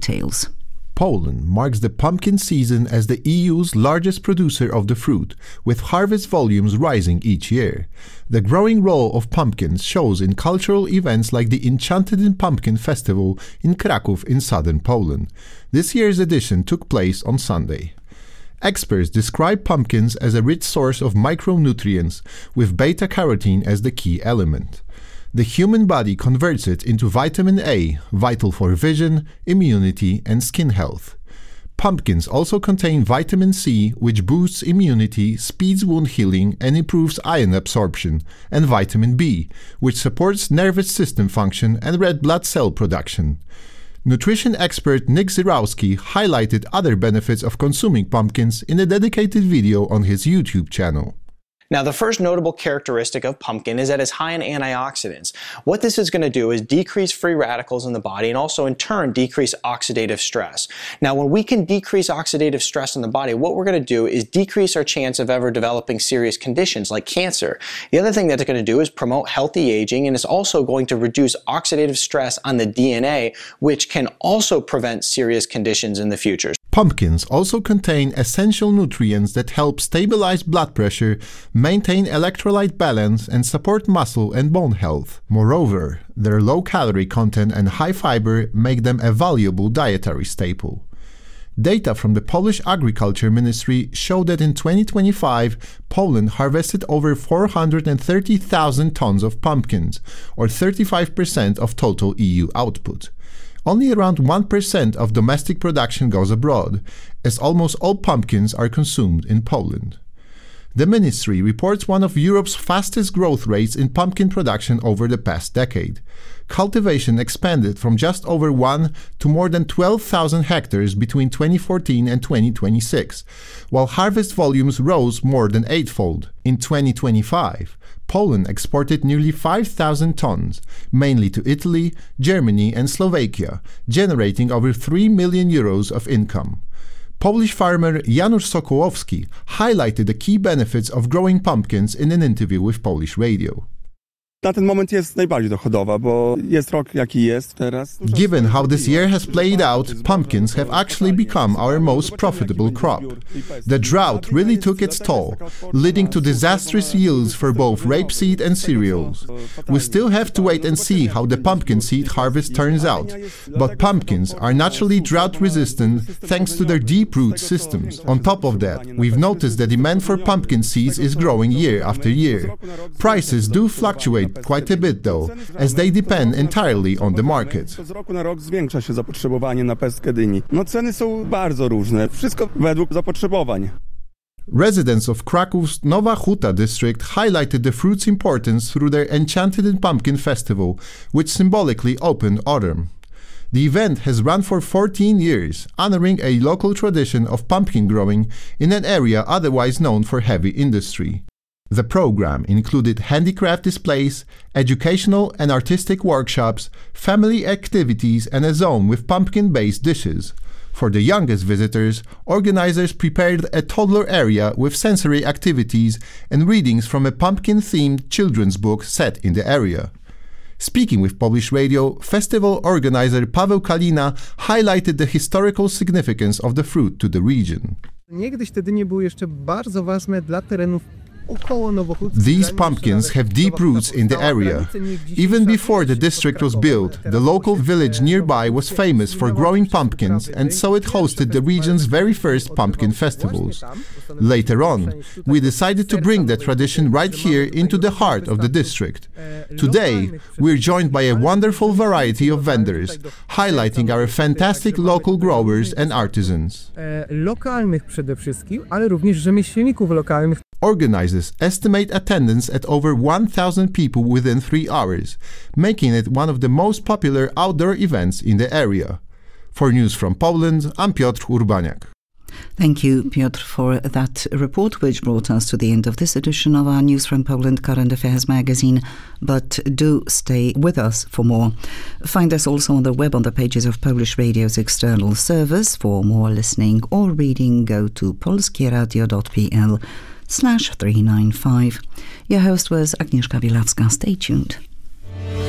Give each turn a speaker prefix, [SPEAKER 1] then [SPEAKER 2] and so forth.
[SPEAKER 1] details.
[SPEAKER 2] Poland marks the pumpkin season as the EU's largest producer of the fruit, with harvest volumes rising each year. The growing role of pumpkins shows in cultural events like the Enchanted in Pumpkin Festival in Kraków in southern Poland. This year's edition took place on Sunday. Experts describe pumpkins as a rich source of micronutrients, with beta-carotene as the key element. The human body converts it into vitamin A, vital for vision, immunity, and skin health. Pumpkins also contain vitamin C, which boosts immunity, speeds wound healing, and improves iron absorption, and vitamin B, which supports nervous system function and red blood cell production. Nutrition expert Nick Zyrowski highlighted other benefits of consuming pumpkins in a dedicated video on his YouTube channel.
[SPEAKER 3] Now, the first notable characteristic of pumpkin is that it's high in antioxidants. What this is going to do is decrease free radicals in the body and also in turn decrease oxidative stress. Now, when we can decrease oxidative stress in the body, what we're going to do is decrease our chance of ever developing serious conditions like cancer. The other thing that it's going to do is promote healthy aging, and it's also going to reduce oxidative stress on the DNA, which can also prevent serious conditions in the future.
[SPEAKER 2] Pumpkins also contain essential nutrients that help stabilize blood pressure, maintain electrolyte balance, and support muscle and bone health. Moreover, their low-calorie content and high fiber make them a valuable dietary staple. Data from the Polish Agriculture Ministry show that in 2025, Poland harvested over 430,000 tons of pumpkins, or 35% of total EU output. Only around 1% of domestic production goes abroad, as almost all pumpkins are consumed in Poland. The ministry reports one of Europe's fastest growth rates in pumpkin production over the past decade. Cultivation expanded from just over 1 to more than 12,000 hectares between 2014 and 2026, while harvest volumes rose more than eightfold. In 2025, Poland exported nearly 5,000 tons, mainly to Italy, Germany and Slovakia, generating over 3 million euros of income. Polish farmer Janusz Sokołowski highlighted the key benefits of growing pumpkins in an interview with Polish radio.
[SPEAKER 4] Na ten moment jest najbardziej dochodowa, bo jest rok jaki jest teraz.
[SPEAKER 2] Given how this year has played out, pumpkins have actually become our most profitable crop. The drought really took its toll, leading to disastrous yields for both rapeseed and cereals. We still have to wait and see how the pumpkin seed harvest turns out, but pumpkins are naturally drought-resistant thanks to their deep root systems. On top of that, we've noticed the demand for pumpkin seeds is growing year after year. Prices do fluctuate quite a bit though, as they depend entirely on the market.
[SPEAKER 4] Z roku na rok zwiększa się zapotrzebowanie na pestkę dyni. No ceny są bardzo różne, wszystko według zapotrzebowań.
[SPEAKER 2] Residents of Krakow's Nowa Huta district highlighted the fruit's importance through their Enchanted in Pumpkin Festival, which symbolically opened autumn. The event has run for 14 years, honoring a local tradition of pumpkin growing in an area otherwise known for heavy industry. The program included handicraft displays, educational and artistic workshops, family activities, and a zone with pumpkin-based dishes. For the youngest visitors, organizers prepared a toddler area with sensory activities and readings from a pumpkin-themed children's book set in the area. Speaking with Polish Radio, festival organizer Paweł Kalina highlighted the historical significance of the fruit to the region.
[SPEAKER 5] Niegdyś te dynie były jeszcze bardzo ważne dla terenów.
[SPEAKER 2] These pumpkins have deep roots in the area. Even before the district was built, the local village nearby was famous for growing pumpkins, and so it hosted the region's very first pumpkin festivals. Later on, we decided to bring that tradition right here into the heart of the district. Today, we're joined by a wonderful variety of vendors, highlighting our fantastic local growers and artisans.
[SPEAKER 5] Lokalnych przede wszystkim, ale również rzemieślników lokalnych.
[SPEAKER 2] Organizers estimate attendance at over 1,000 people within 3 hours, making it one of the most popular outdoor events in the area. For News from Poland, I'm Piotr Urbaniak.
[SPEAKER 1] Thank you, Piotr, for that report, which brought us to the end of this edition of our News from Poland Current Affairs magazine. But do stay with us for more. Find us also on the web on the pages of Polish Radio's external service. For more listening or reading, go to polskieradio.pl/395. Your host was Agnieszka Wielawska. Stay tuned.